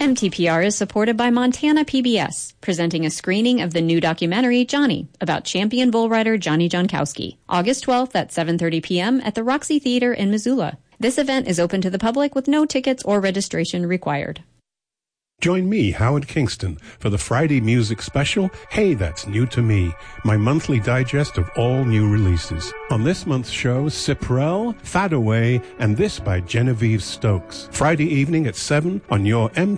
MTPR is supported by Montana PBS, presenting a screening of the new documentary Johnny, about champion bull rider Johnny Jonkowski, August 12th at 7:30 p.m. at the Roxy Theater in Missoula. This event is open to the public with no tickets or registration required. Join me, Howard Kingston, for the Friday music special, Hey, That's New to Me, my monthly digest of all new releases. On this month's show, Cyprell, Fad Away, and This by Genevieve Stokes. Friday evening at 7 on your